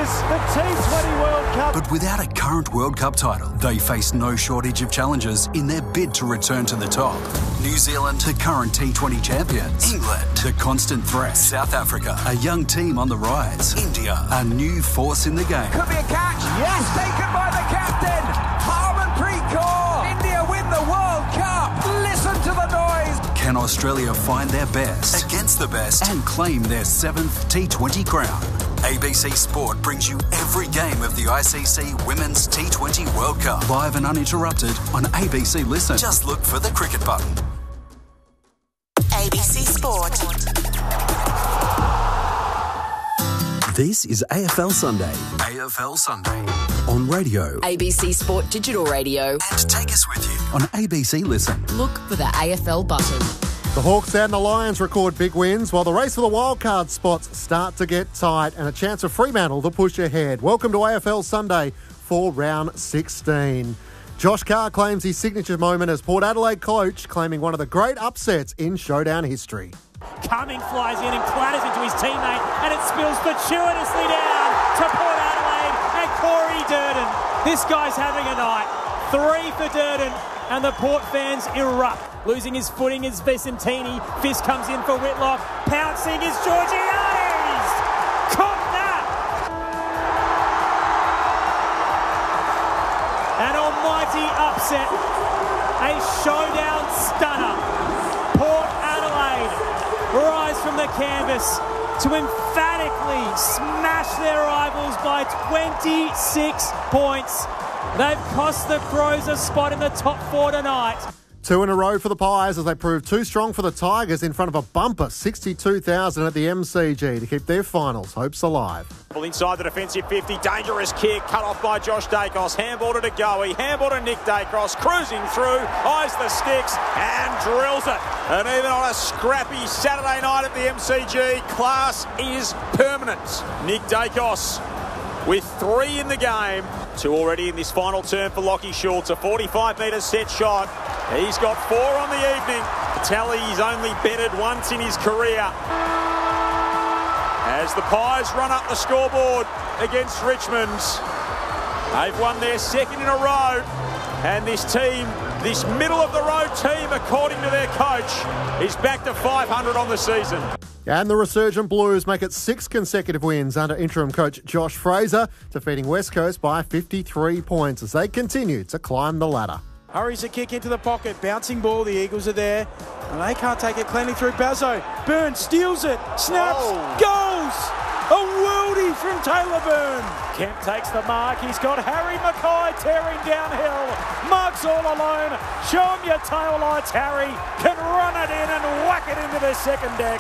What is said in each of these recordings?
this, the T20 World Cup. But without a current World Cup title, they face no shortage of challenges in their bid to return to the top. New Zealand, the current T20 champions. England, the constant threat. South Africa, a young team on the rise. India, a new force in the game. Could be a catch. Yes, taken by the captain. Harmanpreet Kaur. India win the World Cup. Listen to the noise. Can Australia find their best against the best and claim their 7th T20 crown? ABC Sport brings you every game of the ICC Women's T20 World Cup. Live and uninterrupted on ABC Listen. Just look for the cricket button. ABC Sport. This is AFL Sunday. AFL Sunday. On radio. ABC Sport Digital Radio. And take us with you on ABC Listen. Look for the AFL button. The Hawks and the Lions record big wins while the race for the wildcard spots start to get tight and a chance of Fremantle to push ahead. Welcome to AFL Sunday for round 16. Josh Carr claims his signature moment as Port Adelaide coach, claiming one of the great upsets in showdown history. Cumming flies in and clatters into his teammate, and it spills fortuitously down to Port Adelaide and Corey Durden. This guy's having a night. 3 for Durden, and the Port fans erupt. Losing his footing is Vicentini. Fist comes in for Whitlock. Pouncing is Georgiades. Caught that! An almighty upset. A showdown stunner. Port Adelaide rise from the canvas to emphatically smash their rivals by 26 points. They've cost the Crows a spot in the top 4 tonight. 2 in a row for the Pies as they prove too strong for the Tigers in front of a bumper 62,000 at the MCG to keep their finals hopes alive. Inside the defensive 50, dangerous kick, cut off by Josh Dacos, handball to Goey, handball to Nick Dacos, cruising through, eyes the sticks and drills it. And even on a scrappy Saturday night at the MCG, class is permanent. Nick Dacos with 3 in the game. 2 already in this final term for Lachie Schultz. A 45-metre set shot. He's got 4 on the evening. Tally, he's only betted once in his career. As the Pies run up the scoreboard against Richmond. They've won their 2nd in a row. And this team, this middle-of-the-road team, according to their coach, is back to 500 on the season. And the resurgent Blues make it 6 consecutive wins under interim coach Josh Fraser, defeating West Coast by 53 points as they continue to climb the ladder. Hurries a kick into the pocket, bouncing ball, the Eagles are there, and they can't take it cleanly through Bazzo. Byrne steals it, snaps, goals! A worldie from Taylor Byrne. Kemp takes the mark. He's got Harry Mackay tearing downhill. Mark's all alone. Show him your tail lights, Harry. Can run it in and whack it into the second deck.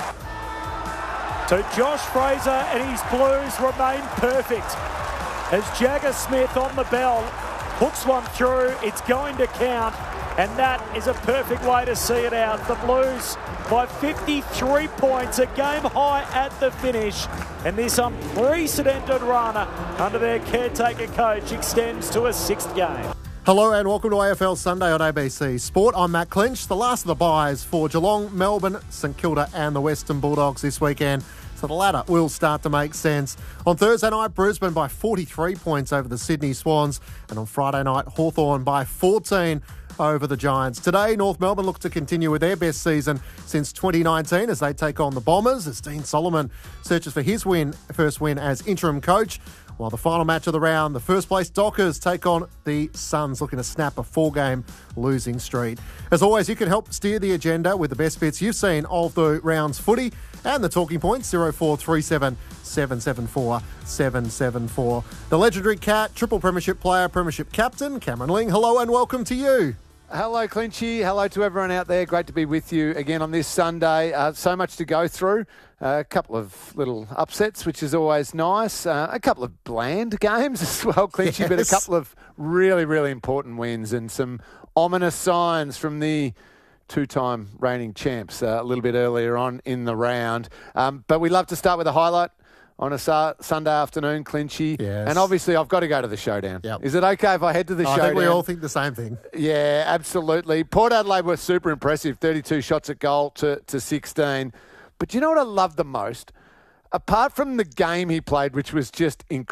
So Josh Fraser and his Blues remain perfect as Jagger Smith on the bell hooks one through. It's going to count, and that is a perfect way to see it out. The Blues by 53 points, a game high at the finish, and this unprecedented run under their caretaker coach extends to a 6th game. Hello and welcome to AFL Sunday on ABC Sport. I'm Matt Clinch. The last of the buys for Geelong, Melbourne, St Kilda and the Western Bulldogs this weekend. So the ladder will start to make sense. On Thursday night, Brisbane by 43 points over the Sydney Swans. And on Friday night, Hawthorn by 14 over the Giants. Today, North Melbourne look to continue with their best season since 2019 as they take on the Bombers as Dean Solomon searches for his first win as interim coach. While the final match of the round, the first place Dockers take on the Suns, looking to snap a 4-game losing streak. As always, you can help steer the agenda with the best bits you've seen of the round's footy and the talking points 0437 774 774. The legendary Cat, triple premiership player, premiership captain, Cameron Ling. Hello and welcome to you. Hello, Clinchy. Hello to everyone out there. Great to be with you again on this Sunday. So much to go through. A couple of little upsets, which is always nice. A couple of bland games as well, Clinchy, yes. But a couple of really, really important wins and some ominous signs from the two-time reigning champs a little bit earlier on in the round. But we love to start with a highlight on a Sunday afternoon, Clinchy. Yes. And obviously I've got to go to the showdown. Yep. Is it okay if I head to the showdown? I think we all think the same thing. Yeah, absolutely. Port Adelaide were super impressive, 32 shots at goal to 16. But you know what I love the most? Apart from the game he played, which was just incredible.